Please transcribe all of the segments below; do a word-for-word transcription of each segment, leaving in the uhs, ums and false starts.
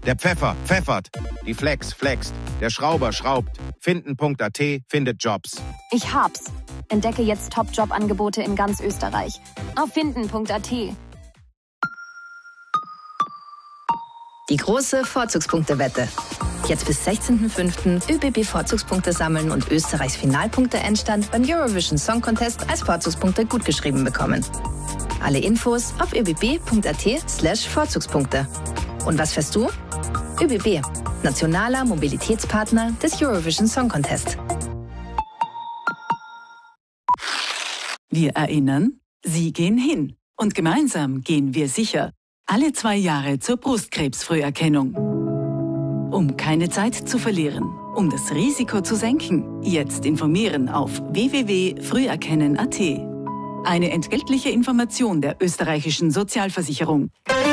Der Pfeffer pfeffert. Die Flex flext. Der Schrauber schraubt. Finden Punkt A T findet Jobs. Ich hab's. Entdecke jetzt Top-Job-Angebote in ganz Österreich. Auf finden Punkt A T. Die große Vorzugspunktewette. Jetzt bis sechzehnten fünften ÖBB Vorzugspunkte sammeln und Österreichs Finalpunkte-Endstand beim Eurovision Song Contest als Vorzugspunkte gutgeschrieben bekommen. Alle Infos auf öbb Punkt A T slash Vorzugspunkte. Und was fährst du? ÖBB, nationaler Mobilitätspartner des Eurovision Song Contest. Wir erinnern, Sie gehen hin. Und gemeinsam gehen wir sicher. Alle zwei Jahre zur Brustkrebsfrüherkennung. Um keine Zeit zu verlieren, um das Risiko zu senken, jetzt informieren auf w w w punkt früherkennen punkt a t. Eine entgeltliche Information der österreichischen Sozialversicherung.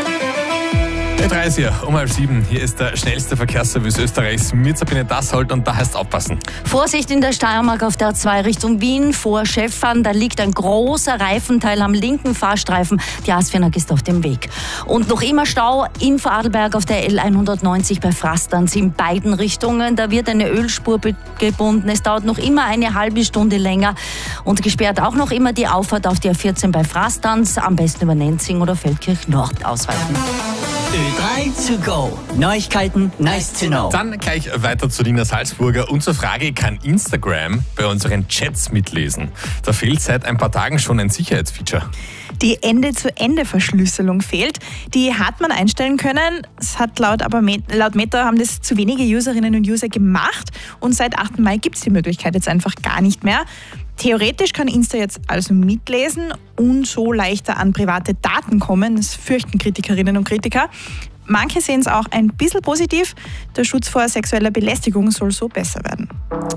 Der drei ist hier, um halb sieben. Hier ist der schnellste Verkehrsservice Österreichs mit Sabine Dassold und da heißt aufpassen. Vorsicht in der Steiermark auf der A zwei Richtung Wien vor Schäffern. Da liegt ein großer Reifenteil am linken Fahrstreifen. Die Asfinag ist auf dem Weg. Und noch immer Stau in Vorarlberg auf der L hundertneunzig bei Frastanz in beiden Richtungen. Da wird eine Ölspur gebunden. Es dauert noch immer eine halbe Stunde länger. Und gesperrt auch noch immer die Auffahrt auf die A vierzehn bei Frastanz. Am besten über Nenzing oder Feldkirch Nord ausweichen. Ö drei to go. Neuigkeiten, nice to know. Dann gleich weiter zu Nina Salzburger und zur Frage, kann Instagram bei unseren Chats mitlesen? Da fehlt seit ein paar Tagen schon ein Sicherheitsfeature. Die Ende-zu-Ende-Verschlüsselung fehlt. Die hat man einstellen können. Es hat laut, aber laut Meta haben das zu wenige Userinnen und User gemacht. Und seit achten Mai gibt es die Möglichkeit jetzt einfach gar nicht mehr. Theoretisch kann Insta jetzt also mitlesen und so leichter an private Daten kommen. Das fürchten Kritikerinnen und Kritiker. Manche sehen es auch ein bisschen positiv. Der Schutz vor sexueller Belästigung soll so besser werden.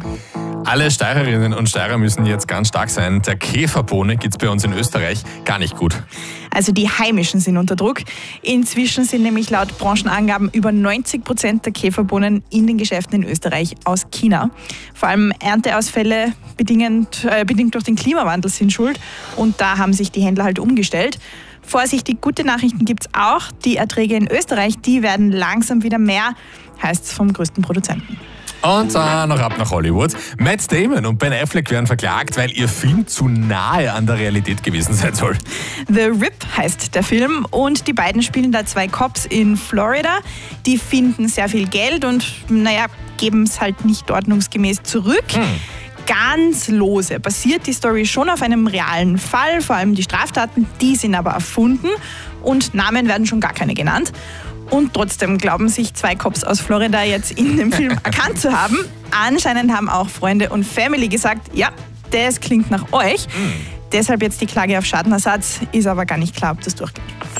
Alle Steirerinnen und Steirer müssen jetzt ganz stark sein. Der Käferbohne geht es bei uns in Österreich gar nicht gut. Also die Heimischen sind unter Druck. Inzwischen sind nämlich laut Branchenangaben über neunzig Prozent der Käferbohnen in den Geschäften in Österreich aus China. Vor allem Ernteausfälle bedingt, äh, bedingt durch den Klimawandel sind schuld. Und da haben sich die Händler halt umgestellt. Vorsichtig, gute Nachrichten gibt es auch. Die Erträge in Österreich, die werden langsam wieder mehr, heißt es vom größten Produzenten. Und dann noch ab nach Hollywood. Matt Damon und Ben Affleck werden verklagt, weil ihr Film zu nahe an der Realität gewesen sein soll. The Rip heißt der Film und die beiden spielen da zwei Cops in Florida. Die finden sehr viel Geld und naja, geben es halt nicht ordnungsgemäß zurück. Hm. Ganz lose basiert die Story schon auf einem realen Fall, vor allem die Straftaten, die sind aber erfunden und Namen werden schon gar keine genannt. Und trotzdem glauben sich zwei Cops aus Florida jetzt in dem Film erkannt zu haben. Anscheinend haben auch Freunde und Family gesagt, ja, das klingt nach euch. Mhm. Deshalb jetzt die Klage auf Schadenersatz, ist aber gar nicht klar, ob das durchgeht.